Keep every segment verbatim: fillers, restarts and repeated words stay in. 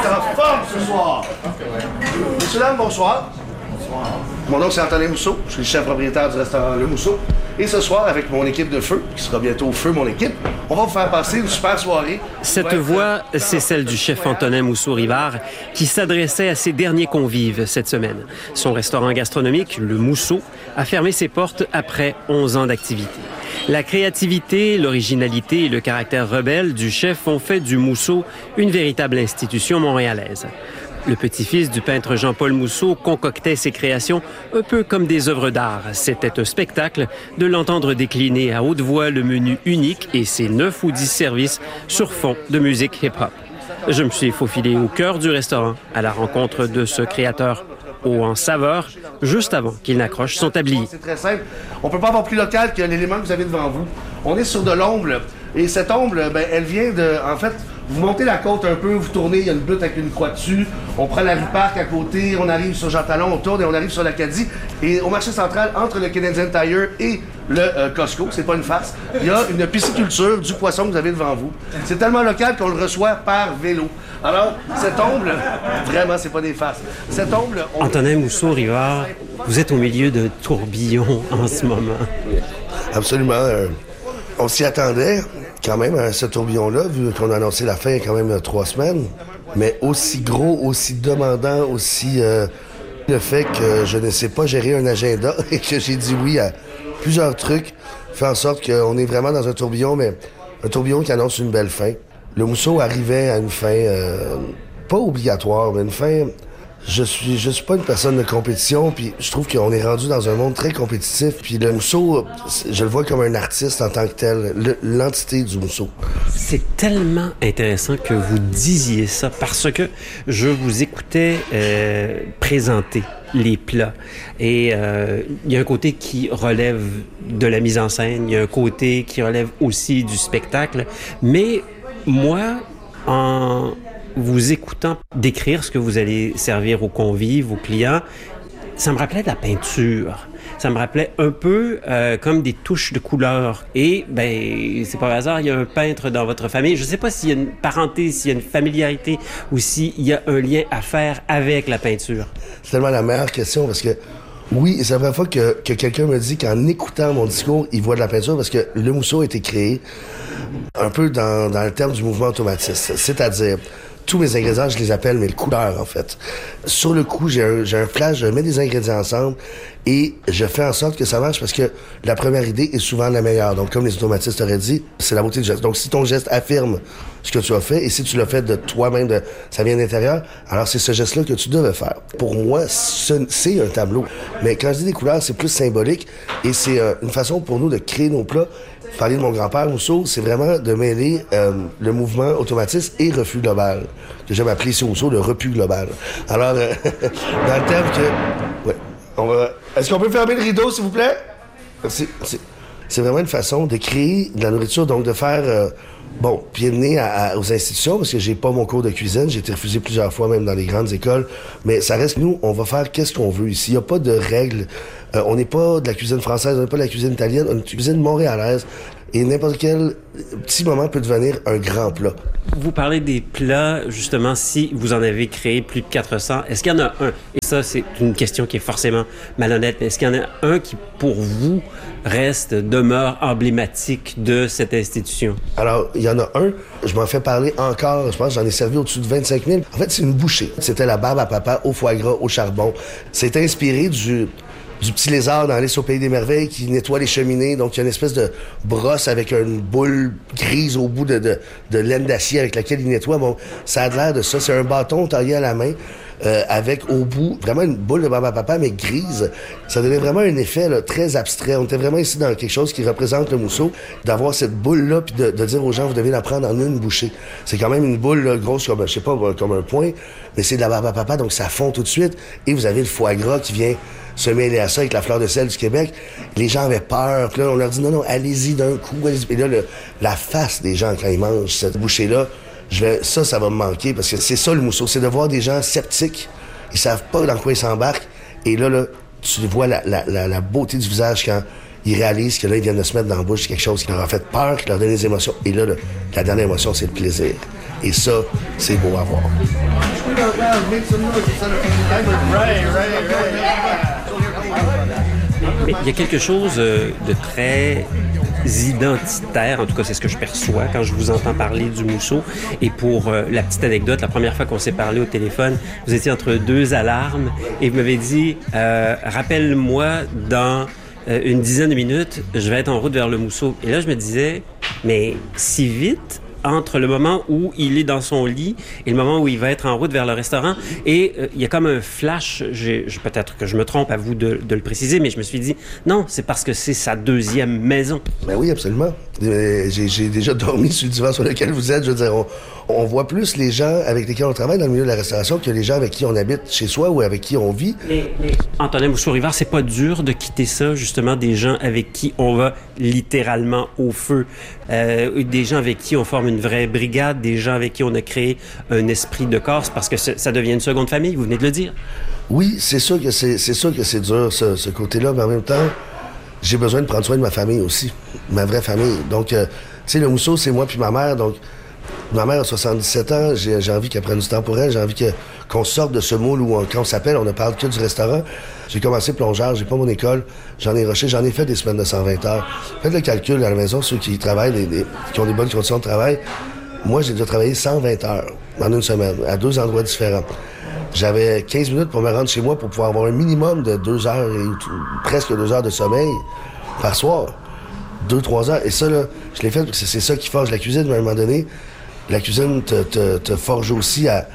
êtes en forme ce soir. Messieurs, dames, bonsoir. Mon nom, c'est Antonin Mousseau. Je suis le chef propriétaire du restaurant Le Mousseau. Et ce soir, avec mon équipe de feu, qui sera bientôt Feu Mon Équipe, on va vous faire passer une super soirée. Cette voix, c'est celle du chef Antonin Mousseau-Rivard, qui s'adressait à ses derniers convives cette semaine. Son restaurant gastronomique, Le Mousseau, a fermé ses portes après onze ans d'activité. La créativité, l'originalité et le caractère rebelle du chef ont fait du Mousseau une véritable institution montréalaise. Le petit-fils du peintre Jean-Paul Mousseau concoctait ses créations un peu comme des œuvres d'art. C'était un spectacle de l'entendre décliner à haute voix le menu unique et ses neuf ou dix services sur fond de musique hip-hop. Je me suis faufilé au cœur du restaurant à la rencontre de ce créateur haut en saveur, juste avant qu'il n'accroche son tablier. C'est très simple. On ne peut pas avoir plus local que l'élément que vous avez devant vous. On est sur de l'ombre. Et cette ombre, ben, elle vient de... En fait, vous montez la côte un peu, vous tournez, il y a une butte avec une croix dessus. On prend la rue Parc à côté, on arrive sur Jean Talon, on tourne et on arrive sur l'Acadie. Et au marché central, entre le Canadian Tire et le euh, Costco, c'est pas une farce, il y a une pisciculture du poisson que vous avez devant vous. C'est tellement local qu'on le reçoit par vélo. Alors, cette ombre, vraiment, c'est pas des farces. Cette ombre... On... Antonin Mousseau-Rivard, vous êtes au milieu de tourbillons en ce moment. Absolument. Euh, on s'y attendait quand même à ce tourbillon-là, vu qu'on a annoncé la fin il y a quand même euh, trois semaines. Mais aussi gros, aussi demandant, aussi... Euh, le fait que je ne sais pas gérer un agenda et que j'ai dit oui à plusieurs trucs fait en sorte qu'on est vraiment dans un tourbillon, mais un tourbillon qui annonce une belle fin. Le Mousseau arrivait à une fin euh, pas obligatoire, mais une fin... Je suis je suis pas une personne de compétition, puis je trouve qu'on est rendu dans un monde très compétitif. Puis le Mousseau, je le vois comme un artiste en tant que tel, le, l'entité du Mousseau. C'est tellement intéressant que vous disiez ça, parce que je vous écoutais euh, présenter les plats. Et euh, il y a un côté qui relève de la mise en scène, il y a un côté qui relève aussi du spectacle. Mais moi, en... vous écoutant décrire ce que vous allez servir aux convives, aux clients, ça me rappelait de la peinture. Ça me rappelait un peu euh, comme des touches de couleur. Et, ben, c'est pas un hasard, il y a un peintre dans votre famille. Je sais pas s'il y a une parenté, s'il y a une familiarité ou s'il y a un lien à faire avec la peinture. C'est tellement la meilleure question parce que, oui, c'est la première fois que, que quelqu'un me dit qu'en écoutant mon discours, il voit de la peinture parce que le Mousseau a été créé un peu dans, dans le terme du mouvement automatiste. C'est-à-dire... tous mes ingrédients, je les appelle mes couleurs, en fait. Sur le coup, j'ai un, j'ai un flash, je mets des ingrédients ensemble et je fais en sorte que ça marche parce que la première idée est souvent la meilleure. Donc, comme les automatistes auraient dit, c'est la beauté du geste. Donc, si ton geste affirme ce que tu as fait et si tu l'as fait de toi-même, de, ça vient d'intérieur, alors c'est ce geste-là que tu devais faire. Pour moi, ce, c'est un tableau. Mais quand je dis des couleurs, c'est plus symbolique et c'est euh, une façon pour nous de créer nos plats. Parler de mon grand-père Mousseau, c'est vraiment de mêler euh, le mouvement automatiste et refus global, que j'aime appeler ici au Mousseau le repu global. Alors, euh, dans le terme que... Ouais, on va... Est-ce qu'on peut fermer le rideau, s'il vous plaît? Merci, merci. C'est vraiment une façon de créer de la nourriture, donc de faire... Euh, bon, pied de nez à, à, aux institutions, parce que j'ai pas mon cours de cuisine, j'ai été refusé plusieurs fois, même dans les grandes écoles, mais ça reste, nous, on va faire qu'est-ce qu'on veut ici. Il n'y a pas de règles. Euh, on n'est pas de la cuisine française, on n'est pas de la cuisine italienne, on est une cuisine montréalaise. Et n'importe quel petit moment peut devenir un grand plat. Vous parlez des plats, justement, si vous en avez créé plus de quatre cents, est-ce qu'il y en a un, et ça c'est une question qui est forcément malhonnête, mais est-ce qu'il y en a un qui, pour vous, reste, demeure emblématique de cette institution? Alors, il y en a un, je m'en fais parler encore, je pense j'en ai servi au-dessus de vingt-cinq mille. En fait, c'est une bouchée. C'était la barbe à papa au foie gras, au charbon. C'est inspiré du... du petit lézard dans Alice au Pays des Merveilles qui nettoie les cheminées. Donc, il y a une espèce de brosse avec une boule grise au bout de, de, de laine d'acier avec laquelle il nettoie. Bon, ça a l'air de ça. C'est un bâton taillé à la main euh, avec au bout vraiment une boule de barbe à papa, mais grise. Ça donnait vraiment un effet là, très abstrait. On était vraiment ici dans quelque chose qui représente le Mousseau. D'avoir cette boule-là puis de, de dire aux gens, vous devez la prendre en une bouchée. C'est quand même une boule là, grosse comme, je sais pas, comme un poing, mais c'est de la barbe à papa, donc ça fond tout de suite. Et vous avez le foie gras qui vient se mêler à ça avec la fleur de sel du Québec. Les gens avaient peur. Puis là, on leur dit non, non, allez-y d'un coup. Allez-y. Et là, le, la face des gens quand ils mangent cette bouchée-là, je vais, ça, ça va me manquer parce que c'est ça le Mousseau. C'est de voir des gens sceptiques. Ils savent pas dans quoi ils s'embarquent. Et là, là, tu vois la, la, la, la beauté du visage quand ils réalisent que là, ils viennent de se mettre dans la bouche quelque chose qui leur a fait peur, qui leur donne des émotions. Et là, là la dernière émotion, c'est le plaisir. Et ça, c'est beau à voir. Mais il y a quelque chose de très identitaire, en tout cas c'est ce que je perçois quand je vous entends parler du mousseau. Et pour euh, la petite anecdote, la première fois qu'on s'est parlé au téléphone, vous étiez entre deux alarmes et vous m'avez dit euh, « Rappelle-moi dans euh, une dizaine de minutes, je vais être en route vers le mousseau. » Et là je me disais « Mais si vite ?» entre le moment où il est dans son lit et le moment où il va être en route vers le restaurant. Et euh, il y a comme un flash, j'ai, peut-être que je me trompe, à vous de, de le préciser, mais je me suis dit, non, c'est parce que c'est sa deuxième maison. Ben oui, absolument. J'ai, j'ai déjà dormi sur le divan sur lequel vous êtes. Je veux dire, on, on voit plus les gens avec lesquels on travaille dans le milieu de la restauration que les gens avec qui on habite chez soi ou avec qui on vit. Mais, mais... Antonin Mousseau-Rivard, c'est pas dur de quitter ça, justement, des gens avec qui on va littéralement au feu, euh, des gens avec qui on forme une vraie brigade, des gens avec qui on a créé un esprit de Corse, parce que ça devient une seconde famille, vous venez de le dire. Oui, c'est sûr que c'est, c'est sûr que c'est dur, ce, ce côté-là, mais en même temps, j'ai besoin de prendre soin de ma famille aussi, ma vraie famille. Donc, euh, tu sais, le mousseau, c'est moi puis ma mère, donc ma mère a soixante-dix-sept ans, j'ai, j'ai envie qu'elle prenne du temps pour elle, j'ai envie que, qu'on sorte de ce moule où, on, quand on s'appelle, on ne parle que du restaurant. J'ai commencé plongeur, j'ai pas mon école, j'en ai rushé, j'en ai fait des semaines de cent vingt heures. Faites le calcul à la maison, ceux qui travaillent, les, les, qui ont des bonnes conditions de travail. Moi, j'ai déjà travaillé cent vingt heures en une semaine, à deux endroits différents. J'avais quinze minutes pour me rendre chez moi pour pouvoir avoir un minimum de deux heures, et presque deux heures de sommeil par soir. Deux, trois heures. Et ça, là, je l'ai fait parce que c'est ça qui forge la cuisine, mais à un moment donné. La cuisine te, te, te forge aussi à...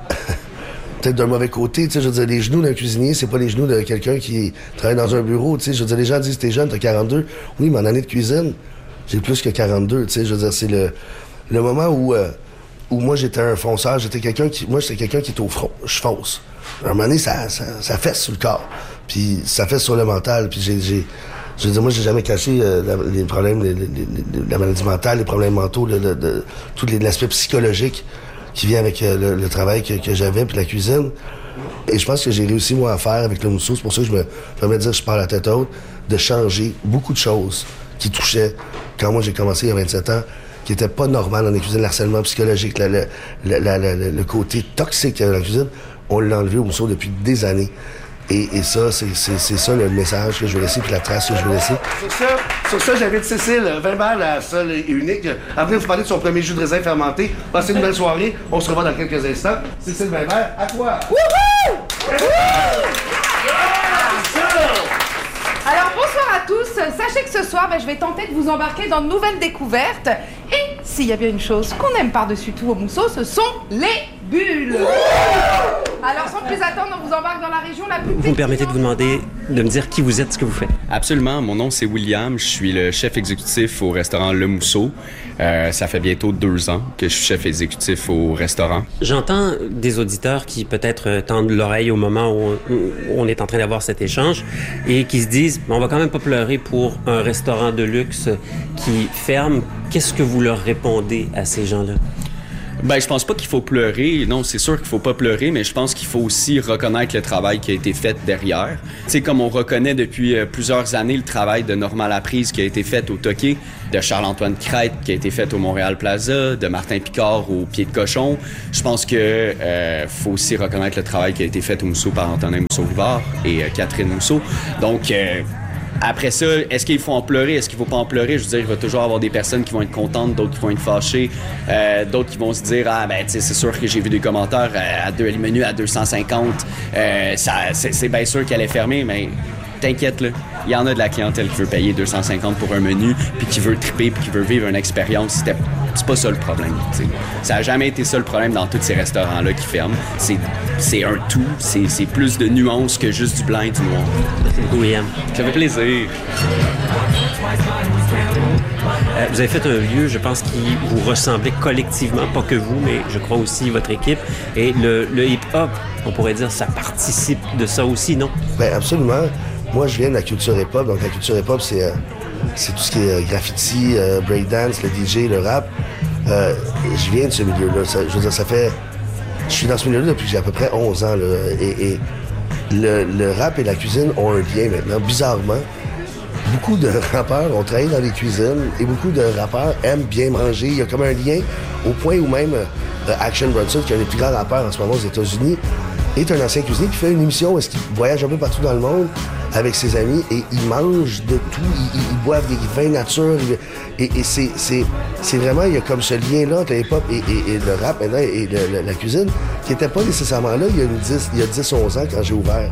peut-être d'un mauvais côté, tu sais, je veux dire, les genoux d'un cuisinier, c'est pas les genoux de quelqu'un qui travaille dans un bureau, tu sais, je veux dire, les gens disent, t'es jeune, t'as quarante-deux. Oui, mais en année de cuisine, j'ai plus que quarante-deux, tu sais, je veux dire, c'est le, le moment où, euh, où moi, j'étais un fonceur, j'étais quelqu'un qui, moi, j'étais quelqu'un qui est au front, je fonce. À un moment donné, ça, ça, ça fesse sur le corps, puis ça fesse sur le mental, puis j'ai... j'ai Je veux dire, moi, j'ai jamais caché euh, la, les problèmes, les, les, les, la maladie mentale, les problèmes mentaux, le, le, le, tout les, l'aspect psychologique qui vient avec euh, le, le travail que, que j'avais, puis la cuisine. Et je pense que j'ai réussi, moi, à faire avec le mousseau. C'est pour ça que je me permets de dire, je parle à tête haute, de changer beaucoup de choses qui touchaient, quand moi, j'ai commencé il y a vingt-sept ans, qui étaient pas normales dans la cuisine, l'harcèlement psychologique, la, la, la, la, la, le côté toxique qu'il y avait dans la cuisine. On l'a enlevé au mousseau depuis des années. Et, et ça, c'est, c'est, c'est ça le message que je veux laisser, puis la trace que je veux laisser. Sur ça, sur ça j'invite Cécile Vimbert, la seule et unique, à venir vous parler de son premier jus de raisin fermenté. Passez une belle soirée. On se revoit dans quelques instants. Cécile Vimbert, à toi! Wouhou! Alors, bonsoir à tous. Sachez que ce soir, ben, je vais tenter de vous embarquer dans de nouvelles découvertes. Et s'il y a bien une chose qu'on aime par-dessus tout au mousseau, ce sont les bulles. Alors, sans plus attendre, on vous embarque dans la région la plus... Vous me permettez de vous demander de me dire qui vous êtes, ce que vous faites? Absolument. Mon nom, c'est William. Je suis le chef exécutif au restaurant Le Mousseau. Euh, ça fait bientôt deux ans que je suis chef exécutif au restaurant. J'entends des auditeurs qui peut-être tendent l'oreille au moment où on, où on est en train d'avoir cet échange et qui se disent « on va quand même pas pleurer pour un restaurant de luxe qui ferme ». Qu'est-ce que vous leur répondez à ces gens-là? Ben, je pense pas qu'il faut pleurer. Non, c'est sûr qu'il faut pas pleurer, mais je pense qu'il faut aussi reconnaître le travail qui a été fait derrière. Tu sais, comme on reconnaît depuis euh, plusieurs années le travail de Normand Laprise qui a été fait au Toqué, de Charles-Antoine Crête qui a été fait au Montréal Plaza, de Martin Picard au Pied de Cochon. Je pense que euh, faut aussi reconnaître le travail qui a été fait au Mousseau par Antonin Mousseau-Rivard et euh, Catherine Mousseau. Donc, euh, après ça, est-ce qu'il faut en pleurer? Est-ce qu'il faut pas en pleurer? Je veux dire, il va toujours avoir des personnes qui vont être contentes, d'autres qui vont être fâchées, euh, d'autres qui vont se dire « Ah, ben, tu sais, c'est sûr que j'ai vu des commentaires à, à deux, les menus à deux cent cinquante, euh, ça, c'est, c'est bien sûr qu'elle est fermée, mais t'inquiète, là. Il y en a de la clientèle qui veut payer deux cent cinquante pour un menu, puis qui veut triper, puis qui veut vivre une expérience. C'était, c'est pas ça le problème, t'sais. Ça a jamais été ça le problème dans tous ces restaurants-là qui ferment. C'est, c'est un tout, c'est, c'est plus de nuances que juste du blanc et du noir. Merci beaucoup, William. Ça fait plaisir. Euh, vous avez fait un lieu, je pense, qui vous ressemblait collectivement, pas que vous, mais je crois aussi votre équipe. Et le, le hip-hop, on pourrait dire, ça participe de ça aussi, non? Bien, absolument. Moi, je viens de la culture hip-hop. Donc, la culture hip-hop, c'est, euh, c'est tout ce qui est euh, graffiti, euh, breakdance, le D J, le rap. Euh, je viens de ce milieu-là. Ça, je veux dire, ça fait... Je suis dans ce milieu-là depuis que j'ai à peu près onze ans. Là, et et le, le rap et la cuisine ont un lien maintenant, bizarrement. beaucoup de rappeurs ont travaillé dans les cuisines et beaucoup de rappeurs aiment bien manger. Il y a comme un lien au point où même euh, Action Bronson, qui est un des plus grands rappeurs en ce moment aux États-Unis, est un ancien cuisinier qui fait une émission où est-ce qu'il voyage un peu partout dans le monde avec ses amis et il mange de tout. Ils, ils, ils boivent des vins nature. Et, et c'est, c'est, c'est vraiment, il y a comme ce lien-là entre le hip-hop et, et, et le rap maintenant et le, le, la cuisine qui n'était pas nécessairement là il y a, une dix, il y a dix onze ans quand j'ai ouvert.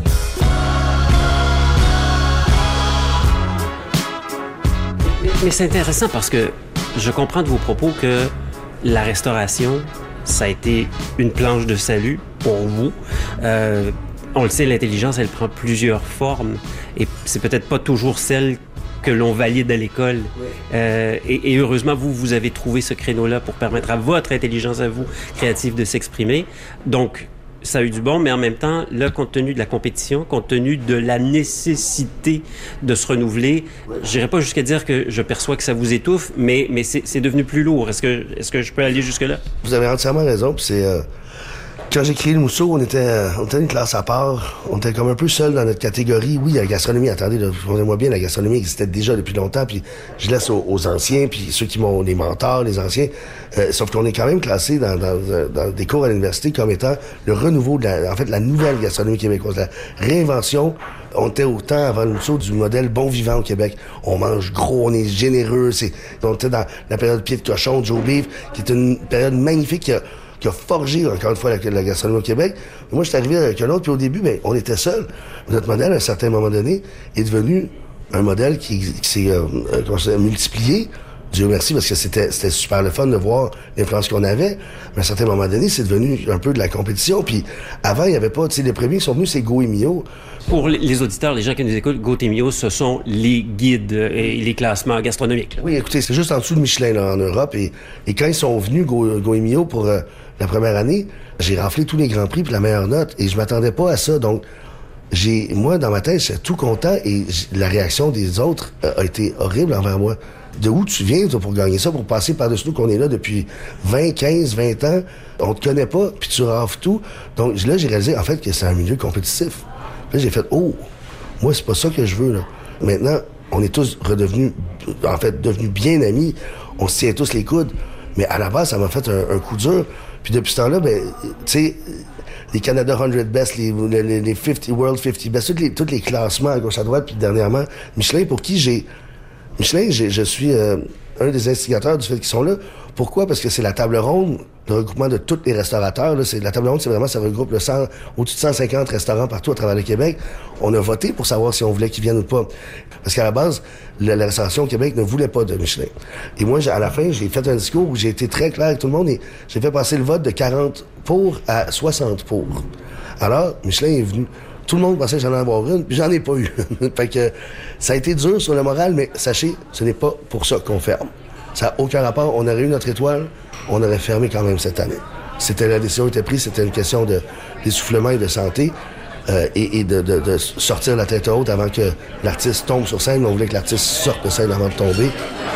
Mais c'est intéressant parce que je comprends de vos propos que la restauration, ça a été une planche de salut pour vous. Euh, on le sait, l'intelligence, elle prend plusieurs formes et c'est peut-être pas toujours celle que l'on valide à l'école. Oui. Euh, et, et heureusement, vous, vous avez trouvé ce créneau-là pour permettre à votre intelligence, à vous, créative, de s'exprimer. Donc, ça a eu du bon, mais en même temps, là, compte tenu de la compétition, compte tenu de la nécessité de se renouveler, oui. Je n'irai pas jusqu'à dire que je perçois que ça vous étouffe, mais, mais c'est, c'est devenu plus lourd. Est-ce que, est-ce que je peux aller jusque-là? Vous avez entièrement raison, puis c'est... Euh... Quand j'ai créé le Mousseau, on était, on était une classe à part. On était comme un peu seul dans notre catégorie. Oui, la gastronomie, attendez, comprenez-moi bien, la gastronomie existait déjà depuis longtemps, puis je laisse aux, aux anciens, puis ceux qui m'ont, les mentors, les anciens. Euh, sauf qu'on est quand même classé dans, dans, dans des cours à l'université comme étant le renouveau de la, en fait, la nouvelle gastronomie québécoise, la réinvention. On était au temps avant le Mousseau du modèle bon vivant au Québec. On mange gros, on est généreux. C'est, on était dans la période pied de cochon, de Joe Beef, qui est une période magnifique qui a, qui a forgé, encore une fois, la, la gastronomie au Québec. Mais moi, je suis arrivé avec un autre, puis au début, ben, on était seuls. Notre modèle, à un certain moment donné, est devenu un modèle qui, qui s'est euh, euh, multiplié. Dieu merci, parce que c'était, c'était super le fun de voir l'influence qu'on avait. Mais à un certain moment donné, c'est devenu un peu de la compétition. Puis avant, il n'y avait pas, tu sais, les premiers qui sont venus, c'est Go et Mio. Pour les auditeurs, les gens qui nous écoutent, Go et Mio, ce sont les guides et les classements gastronomiques. Là. Oui, écoutez, c'est juste en dessous de Michelin, là, en Europe. Et, et quand ils sont venus, Go, Go et Mio, pour euh, la première année, j'ai raflé tous les grands prix pour la meilleure note. Et je m'attendais pas à ça. Donc, j'ai, moi, dans ma tête, j'étais tout content. Et la réaction des autres euh, a été horrible envers moi. De où tu viens, toi, pour gagner ça, pour passer par-dessus nous qu'on est là depuis vingt, quinze, vingt ans, on te connaît pas, puis tu rafles tout. Donc là, j'ai réalisé, en fait, que c'est un milieu compétitif. Là, j'ai fait, oh, moi, c'est pas ça que je veux, là. Maintenant, on est tous redevenus, en fait, devenus bien amis. On se tient tous les coudes. Mais à la base, ça m'a fait un, un coup dur. Puis depuis ce temps-là, ben, tu sais, les Canada cent Best, les, les, les cinquante World cinquante Best, tous les, tous les classements à gauche à droite, puis dernièrement, Michelin, pour qui j'ai... Michelin, j'ai, je suis euh, un des instigateurs du fait qu'ils sont là. Pourquoi? Parce que c'est la table ronde, le regroupement de tous les restaurateurs. Là, c'est, la table ronde, c'est vraiment, ça regroupe le cent, au-dessus de cent cinquante restaurants partout à travers le Québec. On a voté pour savoir si on voulait qu'ils viennent ou pas. Parce qu'à la base, la, la restauration au Québec ne voulait pas de Michelin. Et moi, à la fin, j'ai fait un discours où j'ai été très clair avec tout le monde et j'ai fait passer le vote de quarante pour à soixante pour. Alors, Michelin est venu. Tout le monde pensait que j'en allais avoir une, puis j'en ai pas eu. Fait que ça a été dur sur le moral, mais sachez, ce n'est pas pour ça qu'on ferme. Ça n'a aucun rapport. On aurait eu notre étoile, on aurait fermé quand même cette année. C'était la décision qui était prise, c'était une question de d'essoufflement et de santé, euh, et, et de, de, de sortir la tête haute avant que l'artiste tombe sur scène. On voulait que l'artiste sorte de scène avant de tomber.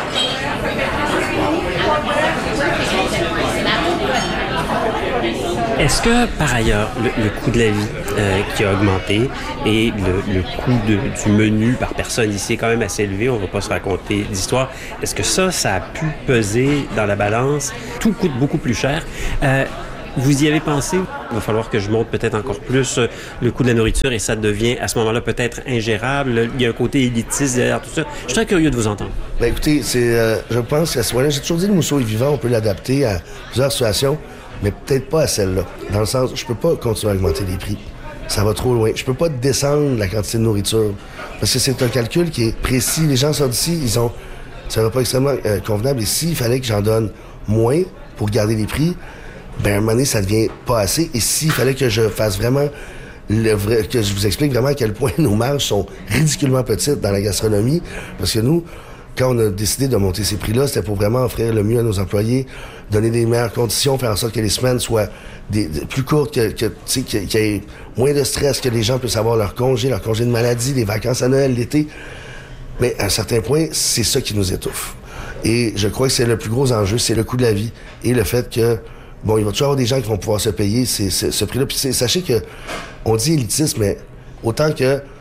Est-ce que, par ailleurs, le, le coût de la vie euh, qui a augmenté et le, le coût de, du menu par personne ici est quand même assez élevé, on ne va pas se raconter d'histoire, est-ce que ça, ça a pu peser dans la balance? Tout coûte beaucoup plus cher. Euh, vous y avez pensé? Il va falloir que je monte peut-être encore plus le coût de la nourriture et ça devient à ce moment-là peut-être ingérable. Il y a un côté élitiste derrière tout ça. Je suis très curieux de vous entendre. Ben écoutez, c'est, euh, je pense qu'à ce moment-là, j'ai toujours dit que le Mousseau est vivant, on peut l'adapter à plusieurs situations. Mais peut-être pas à celle-là. Dans le sens, je peux pas continuer à augmenter les prix. Ça va trop loin. Je peux pas descendre la quantité de nourriture. Parce que c'est un calcul qui est précis. Les gens sortent d'ici, ils ont... Ça va pas extrêmement euh, convenable. Et s'il fallait que j'en donne moins pour garder les prix, ben à un moment donné, ça devient pas assez. Et s'il fallait que je fasse vraiment... Le vrai, que je vous explique vraiment à quel point nos marges sont ridiculement petites dans la gastronomie. Parce que nous... Quand on a décidé de monter ces prix-là, c'était pour vraiment offrir le mieux à nos employés, donner des meilleures conditions, faire en sorte que les semaines soient des, des, plus courtes, que, que, tu sais, qu'il y ait moins de stress, que les gens puissent avoir leur congé, leur congé de maladie, les vacances à Noël, l'été. Mais à un certain point, c'est ça qui nous étouffe. Et je crois que c'est le plus gros enjeu, c'est le coût de la vie et le fait que, bon, il va toujours avoir des gens qui vont pouvoir se payer ces, ces, ce prix-là. Puis sachez que, on dit élitisme, mais autant que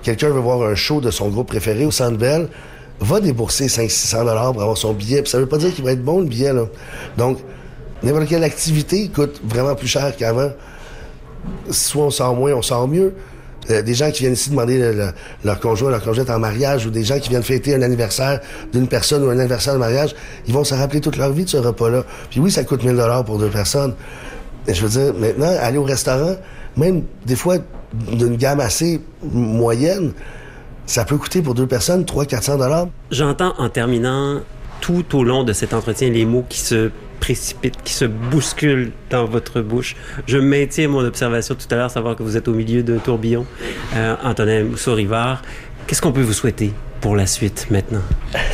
quelqu'un veut voir un show de son groupe préféré au Centre Bell, va débourser cinq cents à six cents dollars pour avoir son billet. Puis ça veut pas dire qu'il va être bon, le billet, là. Donc, n'importe quelle activité coûte vraiment plus cher qu'avant. Soit on sort moins, on sort mieux. Euh, des gens qui viennent ici demander le, le, leur conjoint, leur conjointe en mariage, ou des gens qui viennent fêter un anniversaire d'une personne ou un anniversaire de mariage, ils vont se rappeler toute leur vie de ce repas-là. Puis oui, ça coûte mille dollars pour deux personnes. Et je veux dire, maintenant, aller au restaurant, même des fois d'une gamme assez moyenne, ça peut coûter pour deux personnes trois cents à quatre cents dollars. J'entends en terminant tout au long de cet entretien les mots qui se précipitent, qui se bousculent dans votre bouche. Je maintiens mon observation tout à l'heure, savoir que vous êtes au milieu d'un tourbillon. Euh, Antonin Mousseau-Rivard, qu'est-ce qu'on peut vous souhaiter pour la suite maintenant?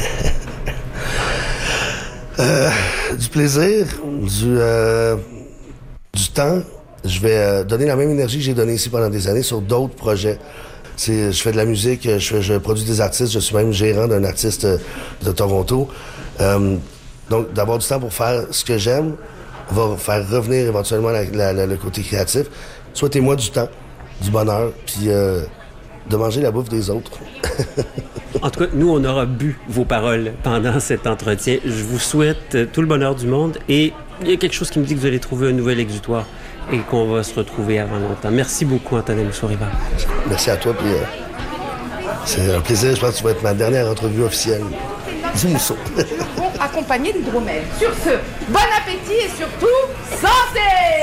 euh, du plaisir, du, euh, du temps. Je vais euh, donner la même énergie que j'ai donnée ici pendant des années sur d'autres projets. C'est, je fais de la musique, je, fais, je produis des artistes, je suis même gérant d'un artiste de Toronto. Euh, donc, d'avoir du temps pour faire ce que j'aime va faire revenir éventuellement la, la, la, le côté créatif. Souhaitez-moi du temps, du bonheur, puis euh, de manger la bouffe des autres. En tout cas, nous, on aura bu vos paroles pendant cet entretien. Je vous souhaite tout le bonheur du monde et il y a quelque chose qui me dit que vous allez trouver un nouvel exutoire et qu'on va se retrouver avant longtemps. Merci beaucoup, Antonin Mousseau-Rivard. Merci à toi, puis euh, c'est un plaisir. Je pense que tu vas être ma dernière entrevue officielle. Du Mousseau. Accompagné d'hydromel. Sur ce, bon appétit et surtout, santé!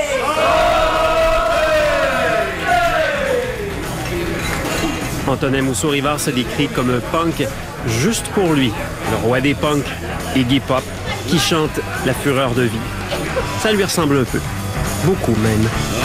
Antonin Mousseau-Rivard se décrit comme un punk juste pour lui, le roi des punks, Iggy Pop, qui chante la fureur de vie. Ça lui ressemble un peu, beaucoup même.